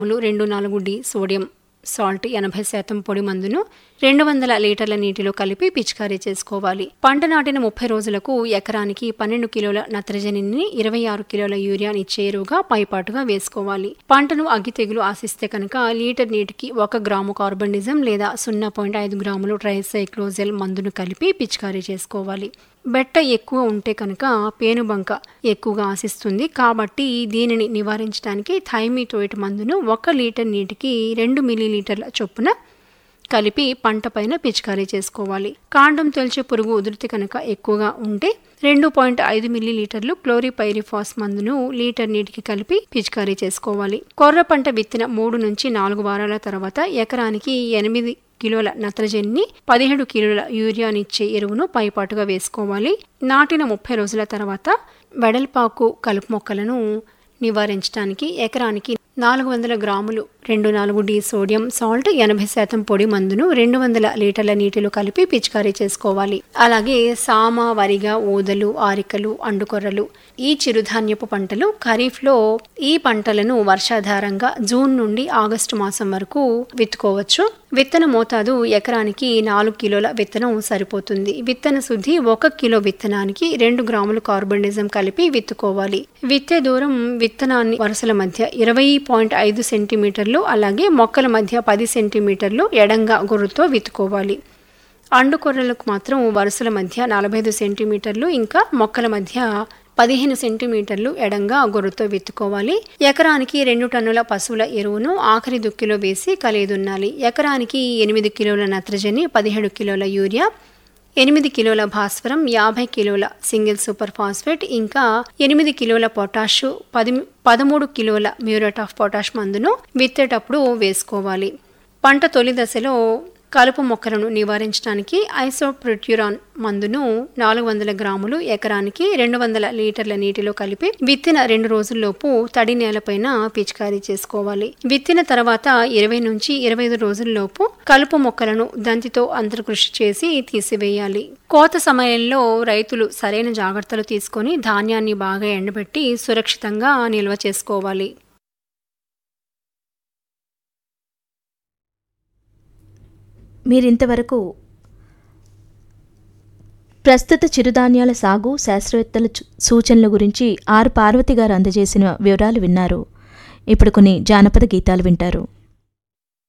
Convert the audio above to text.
2,4 sodium salt 80% పొడి మందును 200 లీటర్ల నీటిలో కలిపి పిచికారీ చేసుకోవాలి. పంట నాటిన 30 రోజులకు ఎకరానికి 12 కిలోల నత్రజనిని 26 కిలోల యూరియాని ఇచ్చే ఎరువుగా పైపాటుగా వేసుకోవాలి. పంటను అగ్గి తెగులు ఆశిస్తే కనుక లీటర్ నీటికి 1 గ్రాము కార్బనిజం లేదా 0.5 గ్రాములు ట్రైసైక్లోజెల్ మందును కలిపి పిచికారీ చేసుకోవాలి. బెట్ట ఎక్కువ ఉంటే కనుక పేనుబంక ఎక్కువగా ఆశిస్తుంది కాబట్టి దీనిని నివారించడానికి థైమిటోయిట్ మందును 1 లీటర్ నీటికి 2 మిల్లీలీటర్ల చొప్పున కలిపి పంట పైన పిచికారీ చేసుకోవాలి. కాండం తొలిచే పురుగు ఉధృతి కనుక ఎక్కువగా ఉంటే 2.5 మిల్లీలీటర్లు క్లోరిపైరిఫాస్ మందును లీటర్ నీటికి కలిపి పిచికారీ చేసుకోవాలి. కొర్ర పంట విత్తిన 3 నుంచి 4 వారాల తర్వాత ఎకరానికి 8 కిలోల నత్రజనిని 17 కిలోల యూరియానిచ్చే ఎరువును పైపాటుగా వేసుకోవాలి. నాటిన 30 రోజుల తర్వాత వెడల్పాకు కలుపు మొక్కలను నివారించడానికి ఎకరానికి 400 గ్రాములు 2,4-డి సోడియం సాల్ట్ 80% పొడి మందును 200 లీటర్ల నీటిలో కలిపి పిచికారీ చేసుకోవాలి. అలాగే సామ, వరిగ, ఊదలు, ఆరికలు, అండుకొర్రలు ఈ చిరుధాన్యపు పంటలు ఖరీఫ్లో ఈ పంటలను వర్షాధారంగా జూన్ నుండి ఆగస్టు మాసం వరకు విత్తుకోవచ్చు. విత్తన మోతాదు ఎకరానికి 4 కిలోల విత్తనం సరిపోతుంది. విత్తన శుద్ధి 1 కిలో విత్తనానికి 2 గ్రాములు కార్బనిజం కలిపి విత్తుకోవాలి. విత్తే దూరం విత్తనాన్ని వరుసల మధ్య 20.5 సెంటీమీటర్లు అలాగే మొక్కల మధ్య 10 సెంటీమీటర్లు ఎడంగా గుర్రుతో విత్తుకోవాలి. అండుకొర్రలకు మాత్రం వరుసల మధ్య 45 సెంటీమీటర్లు ఇంకా మొక్కల మధ్య 15 సెంటీమీటర్లు ఎడంగా గొర్రుతో విత్తుకోవాలి. ఎకరానికి 2 టన్నుల పశువుల ఎరువును ఆఖరి దుక్కిలో వేసి కలిదున్నాలి. ఎకరానికి 8 కిలోల నత్రజని, 17 కిలోల యూరియా, 8 కిలోల భాస్వరం, 50 కిలోల సింగిల్ సూపర్ ఫాస్ఫేట్ ఇంకా 8 కిలోల పొటాషు, 13 కిలోల మ్యూరేట్ ఆఫ్ పొటాష్ మందును విత్తేటప్పుడు వేసుకోవాలి. పంట తొలి దశలో కలుపు మొక్కలను నివారించడానికి ఐసోప్రొట్యూరాన్ మందును 400 గ్రాములు ఎకరానికి 200 లీటర్ల నీటిలో కలిపి విత్తిన 2 రోజుల్లోపు తడి నేలపైన పిచికారీ చేసుకోవాలి. విత్తిన తర్వాత 20 నుంచి 25 రోజుల్లోపు కలుపు మొక్కలను దంతితో అంతర్కృషి చేసి తీసివేయాలి. కోత సమయంలో రైతులు సరైన జాగ్రత్తలు తీసుకొని ధాన్యాన్ని బాగా ఎండబెట్టి సురక్షితంగా నిల్వ చేసుకోవాలి. మీరింతవరకు ప్రస్తుత చిరుధాన్యాల సాగు శాస్త్రవేత్తల సూచనల గురించి ఆర్ పార్వతి గారు అందజేసిన వివరాలు విన్నారు. ఇప్పుడు కొన్ని జానపద గీతాలు వింటారు.